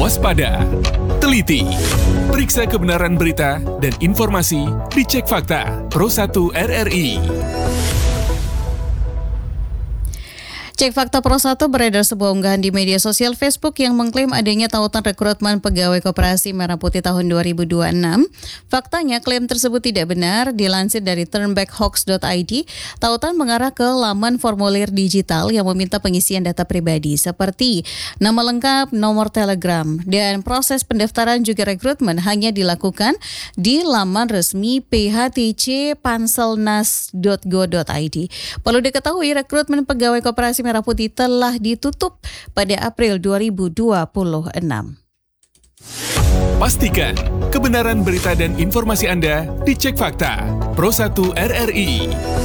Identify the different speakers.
Speaker 1: Waspada, teliti, periksa kebenaran berita dan informasi dicek fakta Pro 1 RRI.
Speaker 2: Cek Fakta Pro 1 beredar sebuah unggahan di media sosial Facebook yang mengklaim adanya tautan rekrutmen pegawai Koperasi Merah Putih tahun 2026. Faktanya, klaim tersebut tidak benar. Dilansir dari turnbackhoax.id, tautan mengarah ke laman formulir digital yang meminta pengisian data pribadi seperti nama lengkap, nomor telegram, dan proses pendaftaran juga rekrutmen hanya dilakukan di laman resmi phtc.panselnas.go.id. Perlu diketahui, rekrutmen pegawai Koperasi Merah Putih telah ditutup pada April 2026.
Speaker 1: Pastikan kebenaran berita dan informasi Anda dicek fakta Pro 1 RRI.